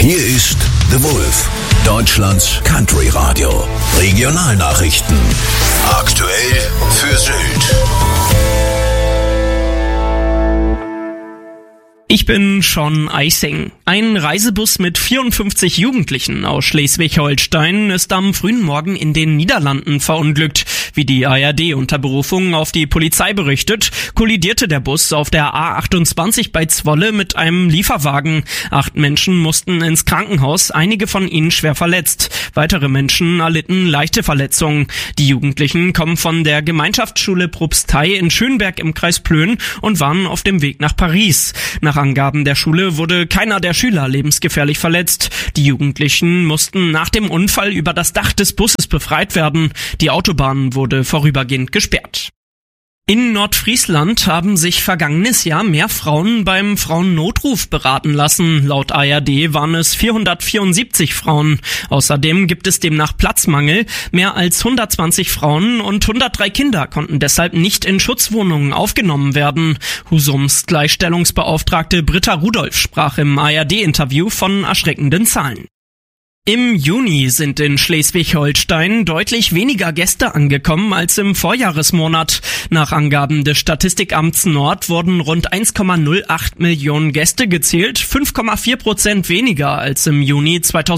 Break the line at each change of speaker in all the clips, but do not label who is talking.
Hier ist The Wolf, Deutschlands Country Radio. Regionalnachrichten. Aktuell für Sylt.
Ich bin Sean Eising. Ein Reisebus mit 54 Jugendlichen aus Schleswig-Holstein ist am frühen Morgen in den Niederlanden verunglückt. Wie die ARD unter Berufung auf die Polizei berichtet, kollidierte der Bus auf der A28 bei Zwolle mit einem Lieferwagen. 8 Menschen mussten ins Krankenhaus, einige von ihnen schwer verletzt. Weitere Menschen erlitten leichte Verletzungen. Die Jugendlichen kommen von der Gemeinschaftsschule Propstei in Schönberg im Kreis Plön und waren auf dem Weg nach Paris. Nach Angaben der Schule wurde keiner der Schüler lebensgefährlich verletzt. Die Jugendlichen mussten nach dem Unfall über das Dach des Busses befreit werden. Die Autobahn wurde vorübergehend gesperrt. In Nordfriesland haben sich vergangenes Jahr mehr Frauen beim Frauennotruf beraten lassen. Laut ARD waren es 474 Frauen. Außerdem gibt es demnach Platzmangel. Mehr als 120 Frauen und 103 Kinder konnten deshalb nicht in Schutzwohnungen aufgenommen werden. Husums Gleichstellungsbeauftragte Britta Rudolph sprach im ARD-Interview von erschreckenden Zahlen. Im Juni sind in Schleswig-Holstein deutlich weniger Gäste angekommen als im Vorjahresmonat. Nach Angaben des Statistikamts Nord wurden rund 1,08 Millionen Gäste gezählt, 5,4% weniger als im Juni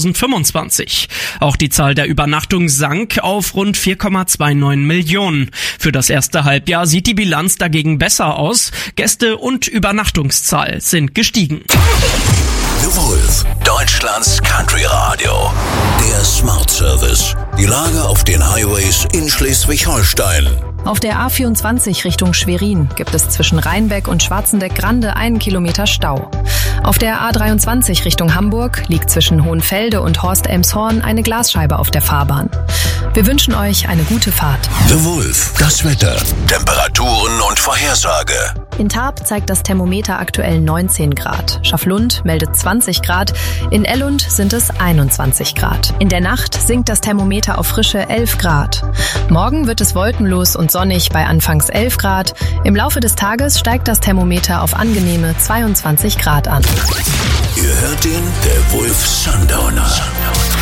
2025. Auch die Zahl der Übernachtungen sank auf rund 4,29 Millionen. Für das erste Halbjahr sieht die Bilanz dagegen besser aus. Gäste- und Übernachtungszahl sind gestiegen.
The Wolf, Deutschlands Country Radio. Der Smart Service. Die Lage auf den Highways in Schleswig-Holstein.
Auf der A24 Richtung Schwerin gibt es zwischen Rheinbeck und Schwarzenbeck-Grande 1 Kilometer Stau. Auf der A23 Richtung Hamburg liegt zwischen Hohenfelde und Horst-Elmshorn eine Glasscheibe auf der Fahrbahn. Wir wünschen euch eine gute Fahrt.
The Wolf, das Wetter, Temperaturen und Vorhersage.
In Tarp zeigt das Thermometer aktuell 19 Grad. Schaflund meldet 20 Grad. In Ellund sind es 21 Grad. In der Nacht sinkt das Thermometer auf frische 11 Grad. Morgen wird es wolkenlos und sonnig bei anfangs 11 Grad. Im Laufe des Tages steigt das Thermometer auf angenehme 22 Grad an.
Ihr hört den The Wolf Sundowner.